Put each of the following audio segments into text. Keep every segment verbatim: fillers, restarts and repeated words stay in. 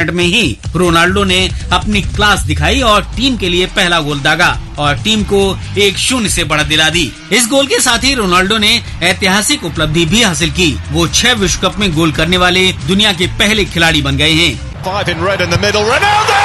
Minute में ही Ronaldo ने अपनी क्लास दिखाई और टीम के लिए पहला गोल दागा और टीम को एक शून्य से बढ़त दिला दी। इस गोल के साथ ही रोनाल्डो ने ऐतिहासिक उपलब्धि भी हासिल की। वो छह विश्व कप में गोल करने वाले दुनिया के पहले खिलाड़ी बन गए हैं। Five in red in the middle. Ronaldo!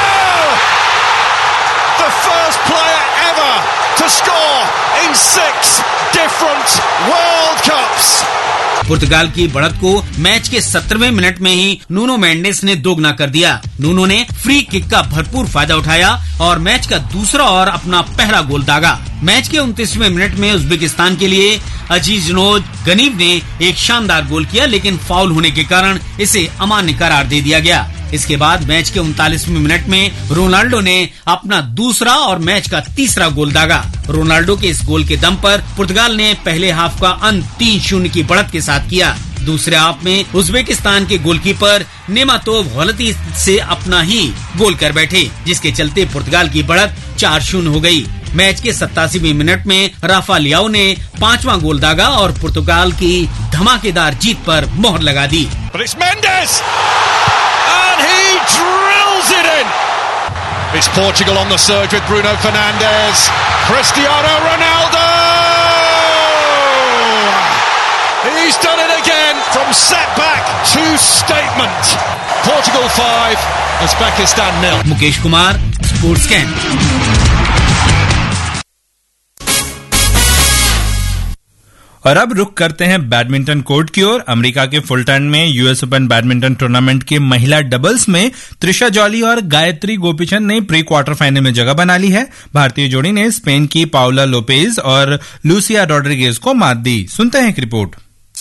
The first player ever to score in six different World Cups. पुर्तगाल की बढ़त को मैच के सत्रहवें मिनट में ही नूनो मेंडेस ने दोगुना कर दिया। नूनो ने फ्री किक का भरपूर फायदा उठाया और मैच का दूसरा और अपना पहला गोल दागा। मैच के उनतीसवें मिनट में उज्बेकिस्तान के लिए अजीजनोज गनीव ने एक शानदार गोल किया, लेकिन फाउल होने के कारण इसे अमान्य करार दे दिया गया। इसके बाद मैच के उनतालीसवें मिनट में रोनाल्डो ने अपना दूसरा और मैच का तीसरा गोल दागा। रोनाल्डो के इस गोल के दम पर पुर्तगाल ने पहले हाफ का अंत तीन शून्य की बढ़त के साथ किया। दूसरे हाफ में उज्बेकिस्तान के गोलकीपर नेमातोव गलती से अपना ही गोल कर बैठे, जिसके चलते पुर्तगाल की बढ़त चार शून्य हो गई। मैच के सत्तासीवें मिनट में राफा लियाओ ने पांचवा गोल दागा और पुर्तगाल की धमाकेदार जीत पर मोहर लगा दी। He drills it in. It's Portugal on the surge with Bruno Fernandes. Cristiano Ronaldo! He's done it again from setback to statement. Portugal five, Uzbekistan nil. Mukesh Kumar, sports camp. और अब रुक करते हैं बैडमिंटन कोर्ट की ओर। अमेरिका के Fulton में US open badminton tournament के महिला डबल्स में त्रिशा जॉली और गायत्री गोपीचंद ने प्री क्वार्टर फाइनल में जगह बना ली है। भारतीय जोड़ी ने स्पेन की पाउला लोपेज और लूसिया रॉड्रिगेज को मात दी। सुनते हैं एक रिपोर्ट।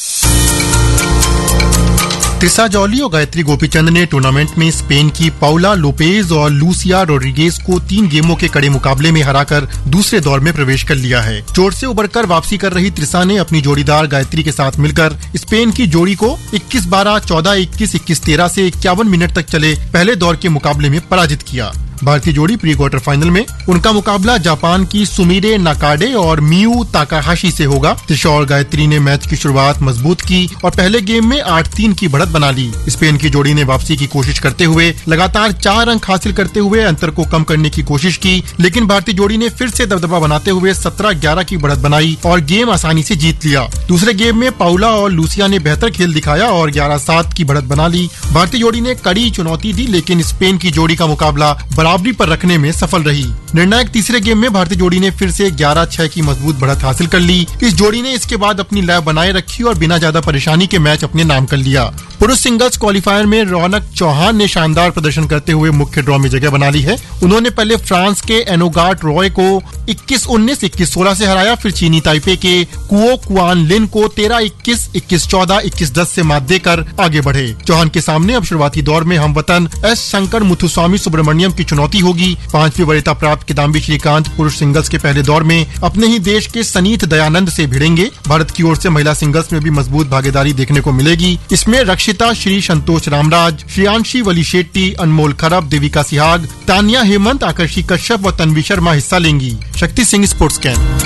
त्रिशा जॉली और गायत्री गोपीचंद ने टूर्नामेंट में स्पेन की पाउला लोपेज और लूसिया रोड्रिगेज को तीन गेमों के कड़े मुकाबले में हराकर दूसरे दौर में प्रवेश कर लिया है। चोट से उबरकर वापसी कर रही त्रिशा ने अपनी जोड़ीदार गायत्री के साथ मिलकर स्पेन की जोड़ी को इक्कीस बारह, चौदह इक्कीस, इक्कीस तेरह से इक्यावन मिनट तक चले पहले दौर के मुकाबले में पराजित किया। भारतीय जोड़ी प्री क्वार्टर फाइनल में उनका मुकाबला जापान की सुमिरे नाकाडे और मियू ताकाहाशी से होगा। त्रिशा और गायत्री ने मैच की शुरुआत मजबूत की और पहले गेम में आठ तीन की बढ़त बना ली। स्पेन की जोड़ी ने वापसी की कोशिश करते हुए लगातार चार अंक हासिल करते हुए अंतर को कम करने की कोशिश की, लेकिन भारतीय जोड़ी ने फिर से दबदबा बनाते हुए सत्रह ग्यारह की बढ़त बनाई और गेम आसानी से जीत लिया। दूसरे गेम में पाउला और लूसिया ने बेहतर खेल दिखाया और ग्यारह सात की बढ़त बना ली। भारतीय जोड़ी ने कड़ी चुनौती दी, लेकिन स्पेन की जोड़ी का मुकाबला बराबरी पर रखने में सफल रही। निर्णायक तीसरे गेम में भारतीय जोड़ी ने फिर से ग्यारह छह की मजबूत बढ़त हासिल कर ली। इस जोड़ी ने इसके बाद अपनी लय बनाए रखी और बिना ज्यादा परेशानी के मैच अपने नाम कर लिया। पुरुष सिंगल्स क्वालिफायर में रौनक चौहान ने शानदार प्रदर्शन करते हुए मुख्य ड्रॉ में जगह बना ली है। उन्होंने पहले फ्रांस के एनोगार्ट रॉय को इक्कीस उन्नीस, इक्कीस सोलह से हराया, फिर चीनी ताइपे के कुओ कुआन लिन को तेरह इक्कीस, इक्कीस चौदह, इक्कीस दस से मात देकर आगे बढ़े। चौहान के सामने अब शुरुआती दौर में हमवतन एस शंकर मुथुस्वामी सुब्रमण्यम की चुनौती होगी। पांचवी वरीयता प्राप्त किदाम्बी श्रीकांत पुरुष सिंगल्स के पहले दौर में अपने ही देश के सनीथ दयानंद से भिड़ेंगे। भारत की ओर से महिला सिंगल्स में भी मजबूत भागीदारी देखने को मिलेगी। इसमें रक्षिता श्री, संतोष रामराज, श्रेयांशी वली शेट्टी, अनमोल खरब, देविका सिहाग, तानिया हेमंत, आकर्षी कश्यप और तन्वी शर्मा हिस्सा लेंगी। Shakti Singh, sports camp.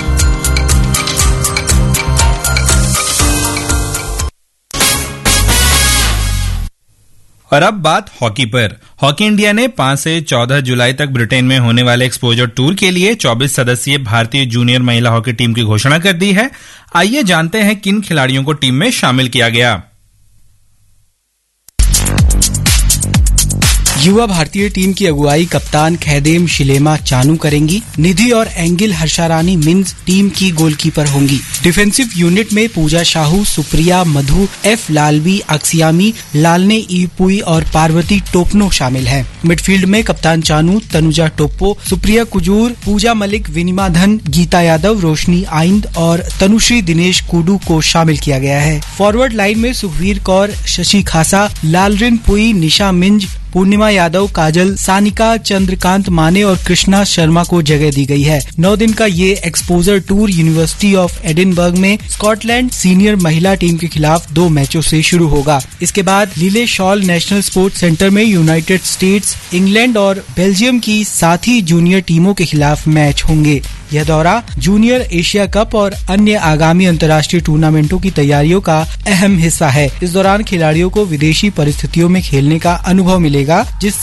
और अब बात हॉकी पर। हॉकी इंडिया ने पांच से चौदह जुलाई तक ब्रिटेन में होने वाले एक्सपोजर टूर के लिए चौबीस सदस्यीय भारतीय जूनियर महिला हॉकी टीम की घोषणा कर दी है। आइए जानते हैं किन खिलाड़ियों को टीम में शामिल किया गया। युवा भारतीय टीम की अगुवाई कप्तान खैदेम शिलेमा चानू करेंगी। निधि और एंगिल हर्षारानी मिन्स टीम की गोलकीपर होंगी। डिफेंसिव यूनिट में पूजा शाहू, सुप्रिया मधु, एफ लालबी, अक्सियामी, लालने ईपुई और पार्वती टोपनो शामिल हैं। मिडफील्ड में कप्तान चानू, तनुजा टोप्पो, सुप्रिया कुजूर, पूजा मलिक, विनिमा धन, गीता यादव, रोशनी आइंद और तनुश्री दिनेश कुडू को शामिल किया गया है। फॉरवर्ड लाइन में सुखवीर कौर, शशि खासा, लालरिन पुई, निशा मिंज, पूर्णिमा यादव, काजल, सानिका, चंद्रकांत माने और कृष्णा शर्मा को जगह दी गई है। नौ दिन का ये exposure tour university of Edinburgh में स्कॉटलैंड सीनियर महिला टीम के खिलाफ दो मैचों से शुरू होगा। इसके बाद लीले शॉल नेशनल स्पोर्ट्स सेंटर में यूनाइटेड स्टेट्स, इंग्लैंड और बेल्जियम की साथी जूनियर टीमों के खिलाफ मैच होंगे। यह दौरा जूनियर एशिया कप और अन्य आगामी अंतर्राष्ट्रीय टूर्नामेंटों की तैयारियों का अहम हिस्सा है। इस दौरान खिलाड़ियों को विदेशी परिस्थितियों में खेलने का अनुभव मिलेगा, जिससे